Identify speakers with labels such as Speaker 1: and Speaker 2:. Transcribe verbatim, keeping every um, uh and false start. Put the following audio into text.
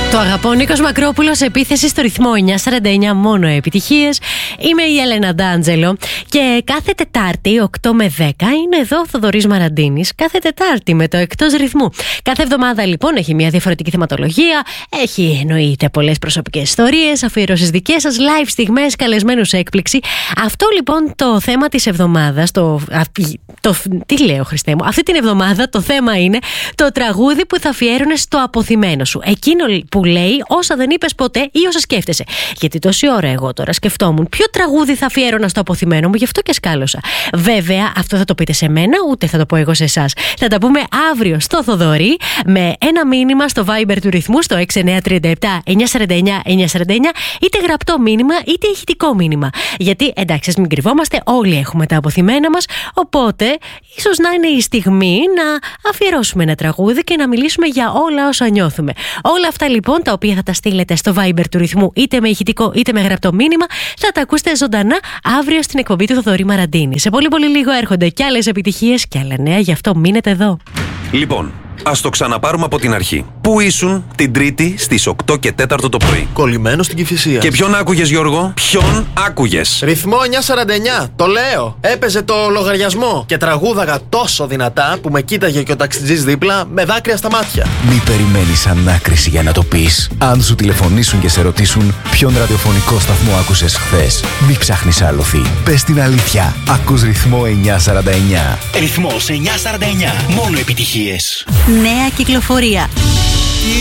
Speaker 1: Το αγαπώ, Νίκος Μακρόπουλος, επίθεση στο ρυθμό εννιά σαράντα εννιά, μόνο επιτυχίες. Είμαι η Έλενα Ντάντζελο και κάθε Τετάρτη οκτώ με δέκα είναι εδώ ο Θοδωρής Μαραντίνης. Κάθε Τετάρτη με το εκτός ρυθμού. Κάθε εβδομάδα λοιπόν έχει μια διαφορετική θεματολογία, έχει εννοείται πολλές προσωπικές ιστορίες, αφιερώσεις δικές σας, live στιγμές, καλεσμένους έκπληξη. Αυτό λοιπόν το θέμα της εβδομάδας, το, το, τι λέω Χριστέ μου, αυτή την εβδομάδα το θέμα είναι το τραγούδι που θα αφιέρωνες στο αποθυμένο σου. Εκείνο που λέει όσα δεν είπες ποτέ ή όσα σκέφτεσαι. Γιατί τόση ώρα εγώ τώρα σκεφτόμουν ποιο τραγούδι θα αφιέρωνα στο αποθυμένο μου, γι' αυτό και σκάλωσα. Βέβαια, αυτό θα το πείτε σε μένα, ούτε θα το πω εγώ σε εσάς. Θα τα πούμε αύριο στο Θοδωρή με ένα μήνυμα στο Viber του ρυθμού στο έξι εννιά τρία επτά εννιά σαράντα εννιά εννιά σαράντα εννιά, είτε γραπτό μήνυμα είτε ηχητικό μήνυμα. Γιατί εντάξει, ας μην κρυβόμαστε, όλοι έχουμε τα αποθυμένα μας. Οπότε, ίσως να είναι η στιγμή να αφιερώσουμε ένα τραγούδι και να μιλήσουμε για όλα όσα νιώθουμε. Όλα αυτά λοιπόν, τα οποία θα τα στείλετε στο Viber του ρυθμού, είτε με ηχητικό είτε με γραπτό μήνυμα, θα τα ακούσετε ζωντανά αύριο στην εκπομπή του Θοδωρή Μαραντίνη. Σε πολύ πολύ λίγο έρχονται κι άλλες επιτυχίες και άλλα νέα, γι' αυτό μείνετε εδώ.
Speaker 2: Λοιπόν, ας το ξαναπάρουμε από την αρχή. Πού ήσουν την Τρίτη στις οκτώ και τέσσερα το πρωί?
Speaker 3: Κολλημένο στην Κηφισία.
Speaker 2: Και ποιον άκουγες, Γιώργο? Ποιον άκουγες?
Speaker 3: Ρυθμό εννιά σαράντα εννιά, το λέω. Έπαιζε το λογαριασμό και τραγούδαγα τόσο δυνατά που με κοίταγε και ο ταξιτζής δίπλα με δάκρυα στα μάτια.
Speaker 4: Μη περιμένεις ανάκριση για να το πεις. Αν σου τηλεφωνήσουν και σε ρωτήσουν ποιον ραδιοφωνικό σταθμό άκουσες χθες, μη ψάχνεις άλοθη. Πες την αλήθεια. Ακούς ρυθμό εννιά σαράντα εννιά.
Speaker 5: Ρυθμός εννιά σαράντα εννιά. Μόνο επιτυχίες.
Speaker 1: Νέα κυκλοφορία.